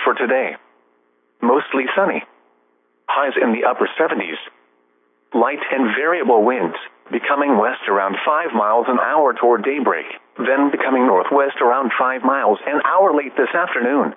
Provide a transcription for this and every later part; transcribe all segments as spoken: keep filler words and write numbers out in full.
for today. Mostly sunny. Highs in the upper seventies. Light and variable winds, becoming west around five miles an hour toward daybreak, then becoming northwest around five miles an hour late this afternoon.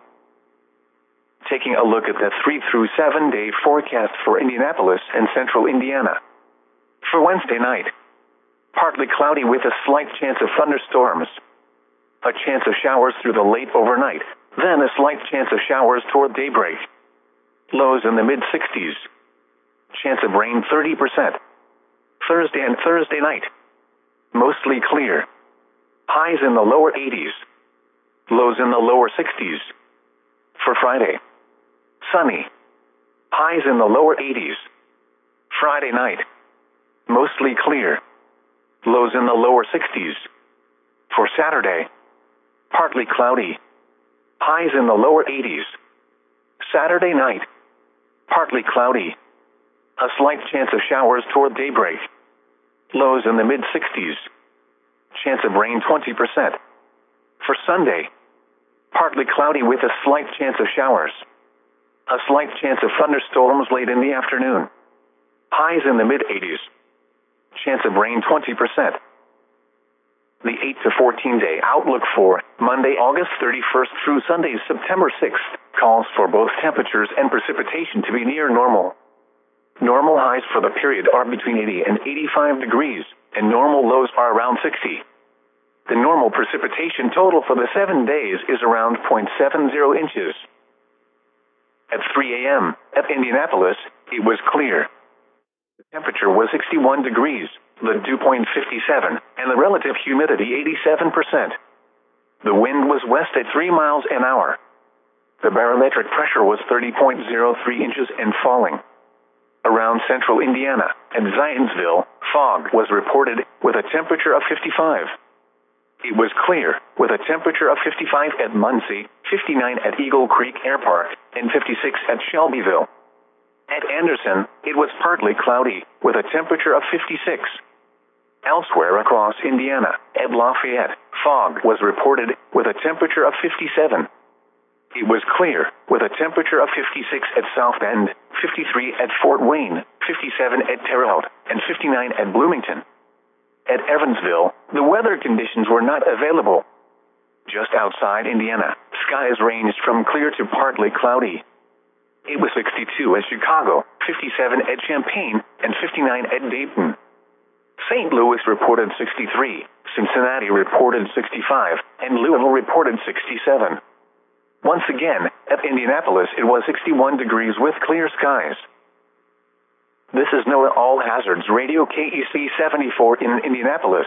Taking a look at the three through seven day forecast for Indianapolis and central Indiana. For Wednesday night, partly cloudy with a slight chance of thunderstorms. A chance of showers through the late overnight, then a slight chance of showers toward daybreak. Lows in the mid sixties. Chance of rain thirty percent. Thursday and Thursday night. Mostly clear. Highs in the lower eighties. Lows in the lower sixties. For Friday, sunny. Highs in the lower eighties. Friday night, mostly clear. Lows in the lower sixties. For Saturday, partly cloudy. Highs in the lower eighties. Saturday night, partly cloudy. A slight chance of showers toward daybreak. Lows in the mid sixties. Chance of rain twenty percent. For Sunday, partly cloudy with a slight chance of showers. A slight chance of thunderstorms late in the afternoon. Highs in the mid eighties. Chance of rain twenty percent. The eight to fourteen day outlook for Monday, August thirty-first through Sunday, September sixth, calls for both temperatures and precipitation to be near normal. Normal highs for the period are between eighty and eighty-five degrees, and normal lows are around sixty. The normal precipitation total for the seven days is around zero point seven zero inches. At three a m at Indianapolis, it was clear. The temperature was sixty-one degrees, the dew point fifty-seven, and the relative humidity eighty-seven percent. The wind was west at three miles an hour. The barometric pressure was thirty point zero three inches and falling. Around central Indiana and Zionsville, fog was reported with a temperature of fifty-five. It was clear with a temperature of fifty-five at Muncie, fifty-nine at Eagle Creek Air Park, and fifty-six at Shelbyville. At Anderson, it was partly cloudy with a temperature of fifty-six. Elsewhere across Indiana, at Lafayette, fog was reported with a temperature of fifty-seven. It was clear with a temperature of fifty-six at South Bend, fifty-three at Fort Wayne, fifty-seven at Terre Haute, and fifty-nine at Bloomington. At Evansville, the weather conditions were not available. Just outside Indiana, skies ranged from clear to partly cloudy. It was sixty-two at Chicago, fifty-seven at Champaign, and fifty-nine at Dayton. Saint Louis reported sixty-three, Cincinnati reported sixty-five, and Louisville reported sixty-seven. Once again, at Indianapolis it was sixty-one degrees with clear skies. This is NOAA All Hazards Radio K E C seventy-four in Indianapolis.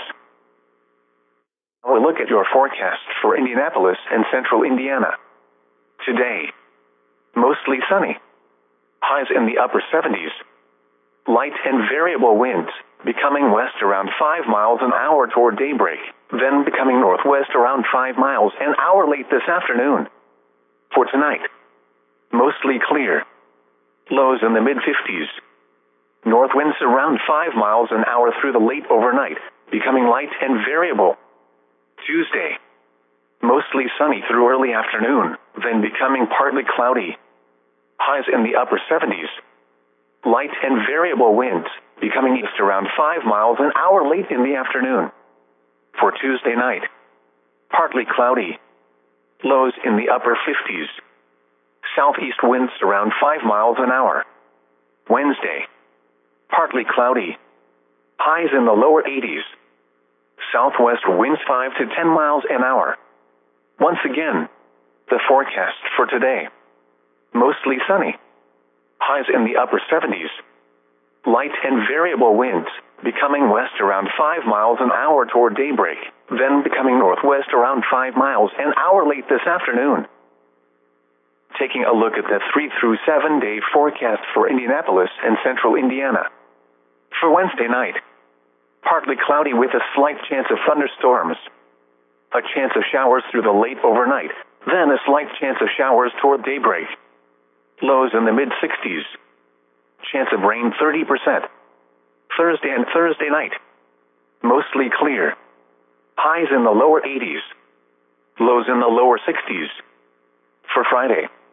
Now a look at your forecast for Indianapolis and central Indiana. Today, mostly sunny. Highs in the upper seventies. Light and variable winds, becoming west around five miles an hour toward daybreak, then becoming northwest around five miles an hour late this afternoon. For tonight, mostly clear. Lows in the mid fifties. North winds around five miles an hour through the late overnight, becoming light and variable. Tuesday, mostly sunny through early afternoon, then becoming partly cloudy. Highs in the upper seventies. Light and variable winds, becoming east around five miles an hour late in the afternoon. For Tuesday night, partly cloudy. Lows in the upper fifties. Southeast winds around five miles an hour. Wednesday, partly cloudy. Highs in the lower eighties. Southwest winds five to ten miles an hour. Once again, the forecast for today. Mostly sunny. Highs in the upper seventies. Light and variable winds, becoming west around five miles an hour toward daybreak, then becoming northwest around five miles an hour late this afternoon. Taking a look at the three through seven day forecast for Indianapolis and central Indiana. For Wednesday night, partly cloudy with a slight chance of thunderstorms. A chance of showers through the late overnight, then a slight chance of showers toward daybreak. Lows in the mid sixties. Chance of rain thirty percent. Thursday and Thursday night, mostly clear. Highs in the lower eighties. Lows in the lower sixties. For Friday,